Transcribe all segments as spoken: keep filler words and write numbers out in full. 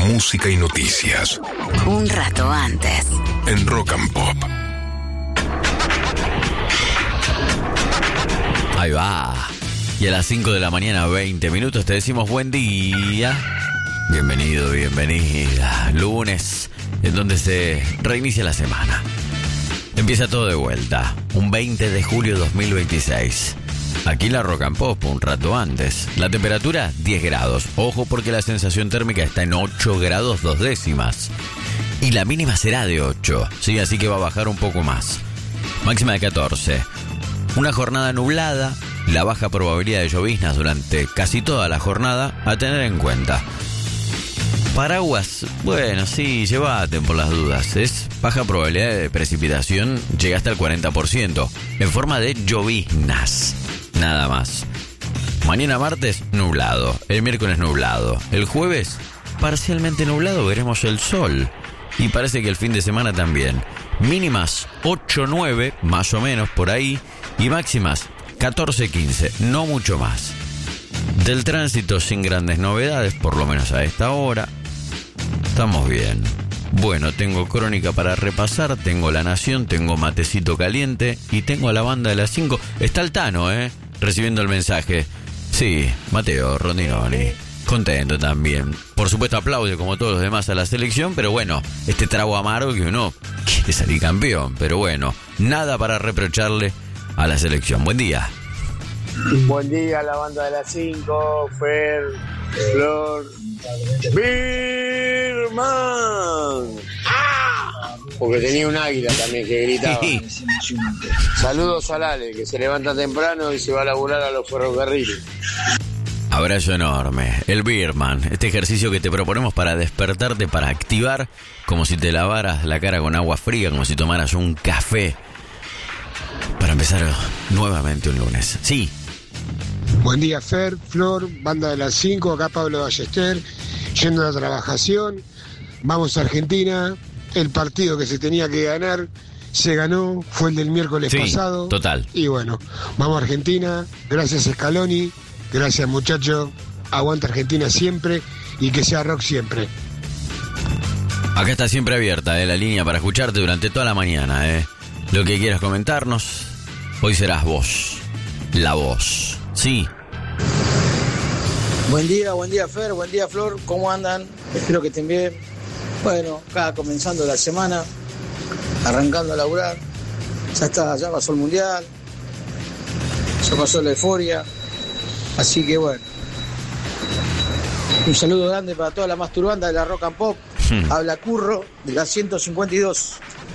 música y noticias. Un rato antes. En Rock and Pop. Ahí va. Y a las cinco de la mañana, veinte minutos, te decimos buen día. Bienvenido, bienvenida. Lunes, en donde se reinicia la semana. Empieza todo de vuelta. Un veinte de julio de dos mil veintiséis. Aquí la Rock and Pop, un rato antes. La temperatura, diez grados. Ojo porque la sensación térmica está en ocho grados dos décimas. Y la mínima será de ocho. Sí, así que va a bajar un poco más. Máxima de catorce. Una jornada nublada. La baja probabilidad de lloviznas durante casi toda la jornada a tener en cuenta. Paraguas, bueno, sí, llévate por las dudas. Es baja probabilidad de precipitación, llega hasta el cuarenta por ciento, en forma de lloviznas, nada más. Mañana martes, nublado. El miércoles, nublado. El jueves, parcialmente nublado, veremos el sol. Y parece que el fin de semana también. Mínimas ocho nueve, más o menos por ahí, y máximas catorce quince, no mucho más. Del tránsito sin grandes novedades, por lo menos a esta hora. Estamos bien. Bueno, tengo crónica para repasar, tengo La Nación, tengo matecito caliente y tengo a la banda de las cinco. Está el Tano, ¿eh? Recibiendo el mensaje. Sí, Mateo Rondinoni. Contento también. Por supuesto aplaude como todos los demás a la selección, pero bueno, este trago amargo que uno quiere salir campeón. Pero bueno, nada para reprocharle a la selección. Buen día. Buen día a la banda de las cinco, Fer, Flor, Birman. Porque tenía un águila también que gritaba. Saludos a Lale, que se levanta temprano y se va a laburar a los ferrocarriles. Abrazo enorme. El Birman, este ejercicio que te proponemos para despertarte, para activar, como si te lavaras la cara con agua fría, como si tomaras un café, para empezar nuevamente un lunes. Sí. Buen día, Fer, Flor, banda de las cinco, acá Pablo Ballester, yendo a la trabajación. Vamos a Argentina. El partido que se tenía que ganar se ganó, fue el del miércoles sí, pasado. Total. Y bueno, vamos a Argentina. Gracias, Scaloni. Gracias, muchachos. Aguanta Argentina siempre y que sea rock siempre. Acá está siempre abierta, ¿eh? La línea para escucharte durante toda la mañana, ¿eh? Lo que quieras comentarnos, hoy serás vos, la voz. Sí. Buen día, buen día Fer, buen día Flor, ¿cómo andan? Espero que estén bien. Bueno, acá comenzando la semana, arrancando a laburar. Ya está, ya pasó el mundial, ya pasó la euforia. Así que bueno, un saludo grande para toda la masturbanda de la Rock and Pop. Hmm. Habla Curro de la ciento cincuenta y dos.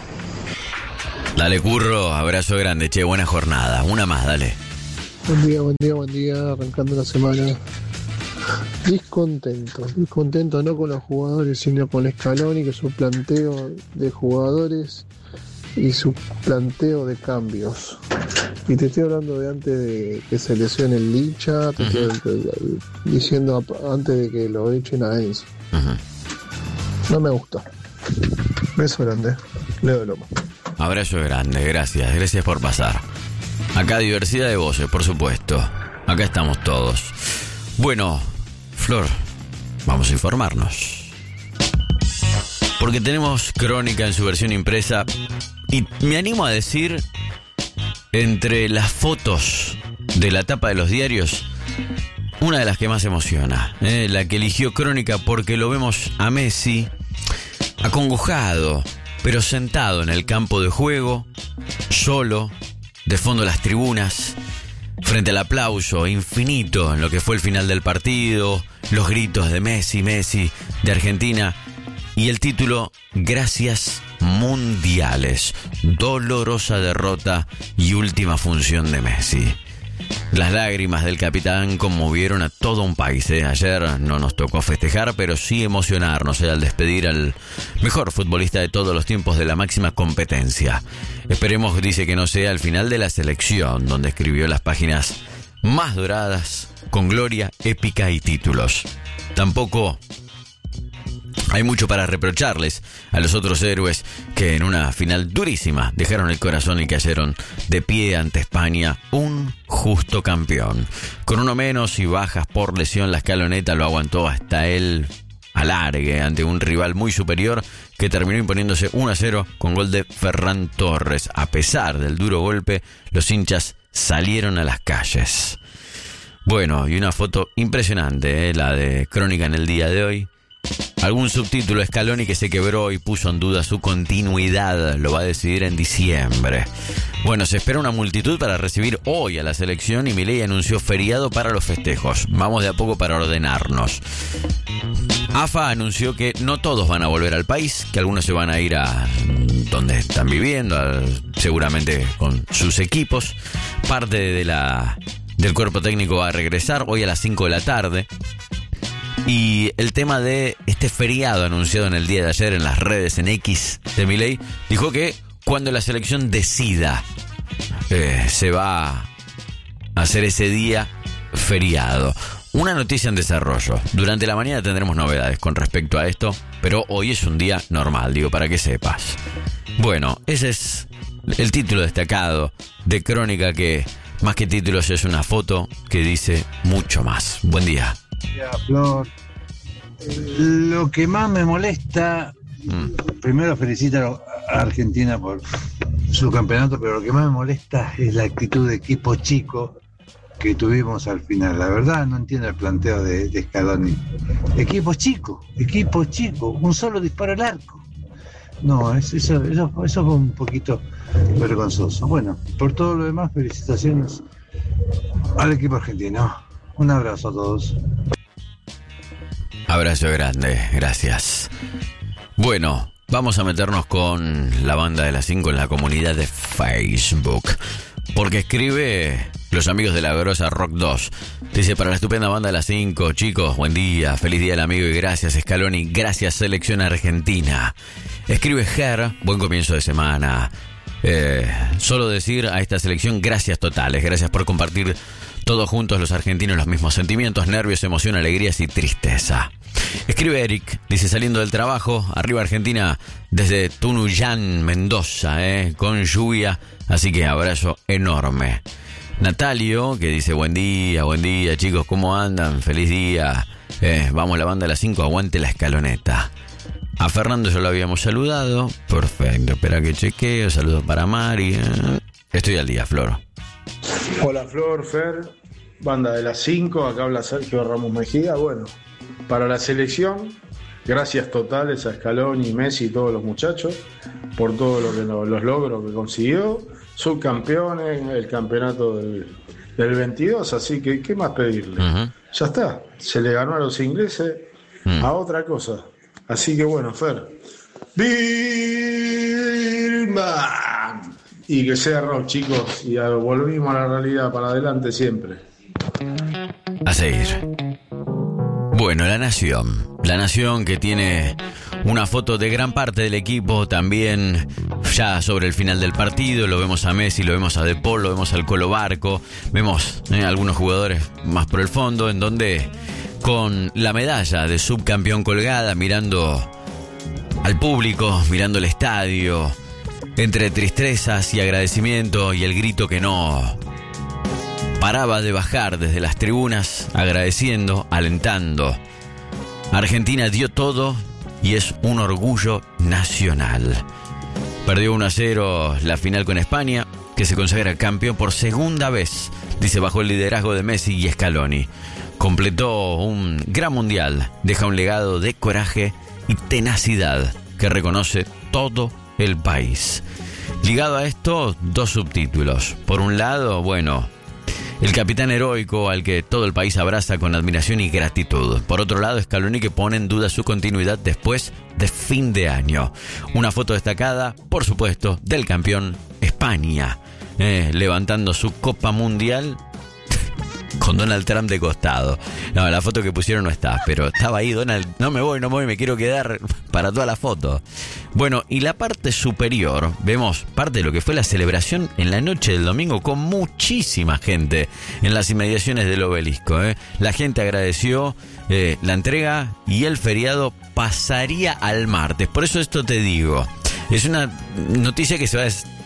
Dale, Curro, abrazo grande, che, buena jornada. Una más, dale. Buen día, buen día, buen día, arrancando la semana. Discontento, discontento no con los jugadores, sino con Scaloni, que su planteo de jugadores y su planteo de cambios. Y te estoy hablando de antes de que se lesione el Licha, te uh-huh. estoy diciendo antes de que lo echen a Enzo. Uh-huh. No me gustó. Beso grande, Leo Loma. Abrazo grande, gracias, gracias por pasar. Acá diversidad de voces, por supuesto. Acá estamos todos. Bueno, Flor, vamos a informarnos. Porque tenemos crónica en su versión impresa. Y me animo a decir, entre las fotos de la tapa de los diarios, una de las que más emociona, ¿eh? La que eligió Crónica porque lo vemos a Messi acongojado, pero sentado en el campo de juego, solo, de fondo las tribunas, frente al aplauso infinito en lo que fue el final del partido, los gritos de Messi, Messi, de Argentina, y el título, Gracias Mundiales, dolorosa derrota y última función de Messi. Las lágrimas del capitán conmovieron a todo un país, ¿eh? Ayer no nos tocó festejar, pero sí emocionarnos, ¿eh? Al despedir al mejor futbolista de todos los tiempos de la máxima competencia. Esperemos, dice, que no sea el final de la selección, donde escribió las páginas más doradas, con gloria, épica y títulos. Tampoco hay mucho para reprocharles a los otros héroes que en una final durísima dejaron el corazón y cayeron de pie ante España, un justo campeón. Con uno menos y bajas por lesión, la escaloneta lo aguantó hasta el alargue ante un rival muy superior que terminó imponiéndose uno a cero con gol de Ferran Torres. A pesar del duro golpe, los hinchas salieron a las calles. Bueno, y una foto impresionante, ¿eh? La de Crónica en el día de hoy. Algún subtítulo: Scaloni que se quebró y puso en duda su continuidad, lo va a decidir en diciembre. Bueno, se espera una multitud para recibir hoy a la selección y Milei anunció feriado para los festejos. Vamos de a poco para ordenarnos. A F A anunció que no todos van a volver al país, que algunos se van a ir a donde están viviendo, a, seguramente con sus equipos. Parte de la, del cuerpo técnico va a regresar hoy a las cinco de la tarde. Y el tema de este feriado anunciado en el día de ayer en las redes, en X de Milei, dijo que cuando la selección decida, eh, se va a hacer ese día feriado. Una noticia en desarrollo. Durante la mañana tendremos novedades con respecto a esto, pero hoy es un día normal, digo, para que sepas. Bueno, ese es el título destacado de Crónica, que más que títulos es una foto que dice mucho más. Buen día. Ya, Flor, lo que más me molesta, mm. primero felicito a Argentina por su campeonato, pero lo que más me molesta es la actitud de equipo chico que tuvimos al final. La verdad no entiendo el planteo de, de Scaloni. Equipo chico, equipo chico, un solo disparo al arco. No, eso, eso, eso, eso fue un poquito vergonzoso. Bueno, por todo lo demás, felicitaciones al equipo argentino. Un abrazo a todos. Abrazo grande, gracias. Bueno, vamos a meternos con la banda de las cinco en la comunidad de Facebook. Porque escribe los amigos de la Grosa Rock dos. Dice: para la estupenda banda de las cinco, chicos, buen día, feliz día del amigo y gracias Scaloni, gracias Selección Argentina. Escribe Ger: buen comienzo de semana. Eh, solo decir a esta selección gracias totales, gracias por compartir todos juntos los argentinos los mismos sentimientos, nervios, emoción, alegrías y tristeza. Escribe Eric, dice: saliendo del trabajo, arriba Argentina desde Tunuyán, Mendoza, eh, con lluvia, así que abrazo enorme. Natalio, que dice: buen día, buen día chicos, ¿cómo andan? Feliz día. Eh, vamos la banda de las cinco, aguante la escaloneta. A Fernando ya lo habíamos saludado. Perfecto, espera que chequeo. Saludos para Mari. Estoy al día, Flor. Hola Flor, Fer, banda de las cinco, acá habla Sergio Ramos Mejía. Bueno, para la selección, gracias totales a Scaloni, Messi y todos los muchachos por todo lo que lo, los logros que consiguió. Subcampeones, el campeonato del, del veintidós, así que ¿qué más pedirle? Uh-huh. Ya está, se le ganó a los ingleses uh-huh. a otra cosa. Así que bueno, Fer, Birman. Y que sea rock, chicos, y volvimos a la realidad, para adelante siempre. A seguir. Bueno, La Nación. La Nación, que tiene una foto de gran parte del equipo también ya sobre el final del partido. Lo vemos a Messi, lo vemos a De Paul, lo vemos al Colo Barco. Vemos eh, algunos jugadores más por el fondo, en donde con la medalla de subcampeón colgada, mirando al público, mirando el estadio, entre tristezas y agradecimiento y el grito que no paraba de bajar desde las tribunas, agradeciendo, alentando. Argentina dio todo y es un orgullo nacional. Perdió uno a cero la final con España, que se consagra campeón por segunda vez, dice, bajo el liderazgo de Messi y Scaloni. Completó un gran mundial, deja un legado de coraje y tenacidad que reconoce todo el país. Ligado a esto, dos subtítulos. Por un lado, bueno, el capitán heroico al que todo el país abraza con admiración y gratitud. Por otro lado, Scaloni, que pone en duda su continuidad después de fin de año. Una foto destacada, por supuesto, del campeón España, eh, levantando su Copa Mundial con Donald Trump de costado. No, la foto que pusieron no está, pero estaba ahí Donald. No me voy, no me voy, me quiero quedar para toda la foto. Bueno, y la parte superior, vemos parte de lo que fue la celebración en la noche del domingo con muchísima gente en las inmediaciones del obelisco, ¿eh? La gente agradeció eh, la entrega y el feriado pasaría al martes. Por eso esto te digo, es una noticia que se va a estar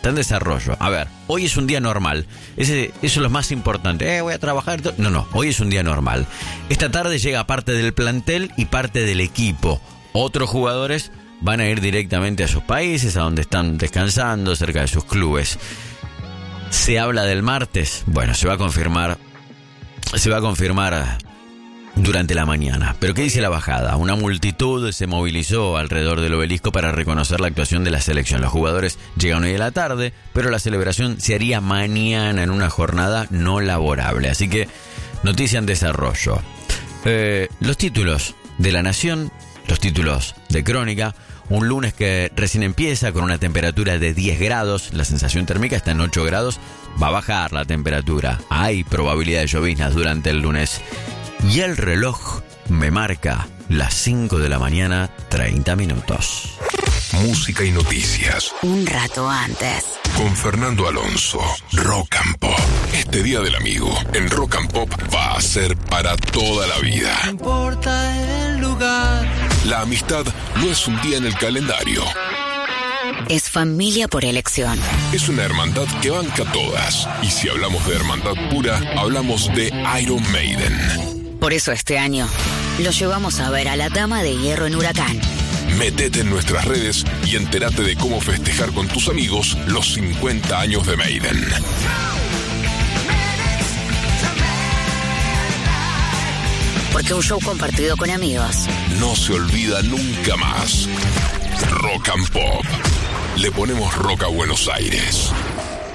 está en desarrollo. A ver, hoy es un día normal. Ese, eso es lo más importante. Eh, voy a trabajar. No, no, hoy es un día normal. Esta tarde llega parte del plantel y parte del equipo. Otros jugadores van a ir directamente a sus países, a donde están descansando, cerca de sus clubes. Se habla del martes. Bueno, se va a confirmar. Se va a confirmar durante la mañana. ¿Pero qué dice la bajada? Una multitud se movilizó alrededor del obelisco para reconocer la actuación de la selección. Los jugadores llegan hoy a la tarde, pero la celebración se haría mañana en una jornada no laborable. Así que, noticia en desarrollo. Eh, los títulos de La Nación, los títulos de Crónica. Un lunes que recién empieza con una temperatura de diez grados. La sensación térmica está en ocho grados. Va a bajar la temperatura. Hay probabilidad de lloviznas durante el lunes. Y el reloj me marca las cinco de la mañana, treinta minutos. Música y noticias. Un rato antes. Con Fernando Alonso. Rock and Pop. Este Día del Amigo en Rock and Pop va a ser para toda la vida. No importa el lugar. La amistad no es un día en el calendario. Es familia por elección. Es una hermandad que banca todas. Y si hablamos de hermandad pura, hablamos de Iron Maiden. Por eso este año lo llevamos a ver a la Dama de Hierro en Huracán. Métete en nuestras redes y entérate de cómo festejar con tus amigos los cincuenta años de Maiden. Porque un show compartido con amigos no se olvida nunca más. Rock and Pop. Le ponemos rock a Buenos Aires.